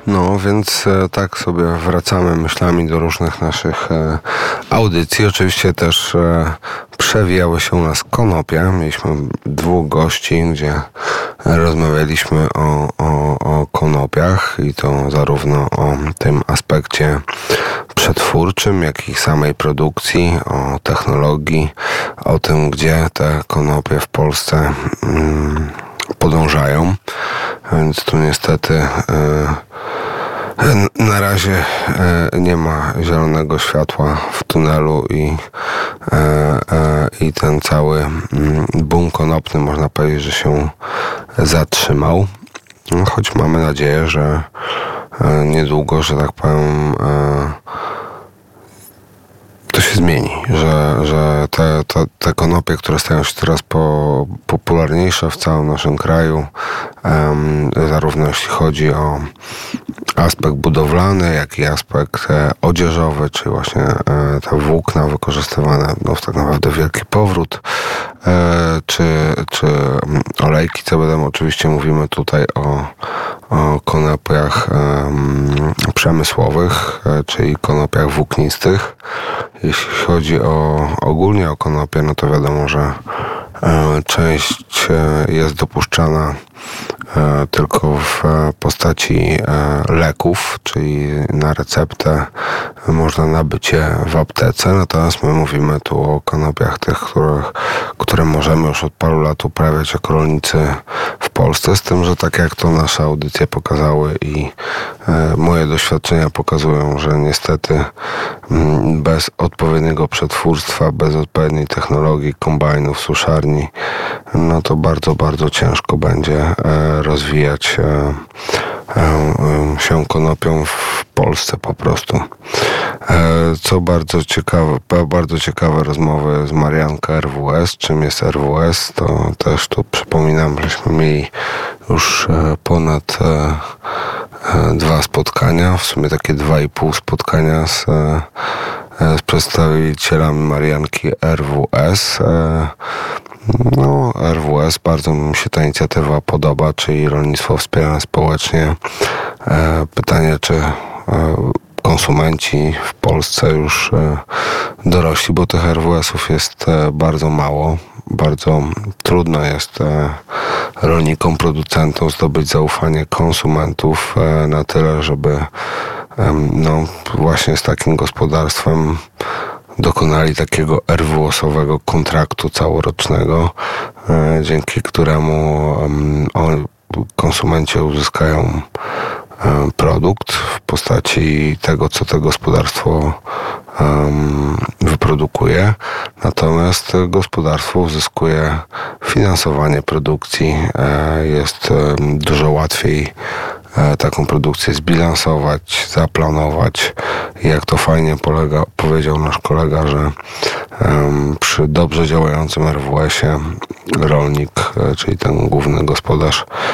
No, więc tak sobie wracamy myślami do różnych naszych audycji. Oczywiście też przewijały się u nas konopie. Mieliśmy 2 gości, gdzie rozmawialiśmy o konopiach i to zarówno o tym aspekcie przetwórczym, jak i samej produkcji, o technologii, o tym, gdzie te konopie w Polsce podążają. Więc tu niestety na razie nie ma zielonego światła w tunelu i ten cały boom konopny, można powiedzieć, że się zatrzymał. Choć mamy nadzieję, że niedługo, że tak powiem, to się zmieni, że te konopie, które stają się coraz popularniejsze w całym naszym kraju, zarówno jeśli chodzi o aspekt budowlany, jak i aspekt odzieżowy, czyli właśnie te włókna wykorzystywane, tak naprawdę wielki powrót, czy olejki CBD. Oczywiście mówimy tutaj o konopiach przemysłowych, czyli konopiach włóknistych. Jeśli chodzi ogólnie o konopie, no to wiadomo, że część jest dopuszczana tylko w postaci leków, czyli na receptę można nabyć je w aptece. Natomiast my mówimy tu o konopiach tych, które możemy już od paru lat uprawiać jako rolnicy w Polsce. Z tym, że tak jak to nasze audycje pokazały i moje doświadczenia pokazują, że niestety bez odpowiedniego przetwórstwa, bez odpowiedniej technologii, kombajnów, suszarni, no to bardzo, bardzo ciężko będzie rozwijać się konopią w Polsce po prostu. Co bardzo ciekawe rozmowy z Marianką RWS. Czym jest RWS? To też tu przypominam, żeśmy mieli już ponad 2 spotkania, w sumie takie 2,5 spotkania z przedstawicielami Marianki RWS. No, RWS, bardzo mi się ta inicjatywa podoba, czyli rolnictwo wspierane społecznie. Pytanie, czy konsumenci w Polsce już dorośli, bo tych RWS-ów jest bardzo mało. Bardzo trudno jest rolnikom, producentom zdobyć zaufanie konsumentów na tyle, żeby właśnie z takim gospodarstwem dokonali takiego RWS-owego kontraktu całorocznego, dzięki któremu konsumenci uzyskają produkt w postaci tego, co to gospodarstwo wyprodukuje. Natomiast gospodarstwo uzyskuje finansowanie produkcji. Jest dużo łatwiej taką produkcję zbilansować, zaplanować. I jak to fajnie powiedział nasz kolega, że przy dobrze działającym RWS-ie rolnik, czyli ten główny gospodarz,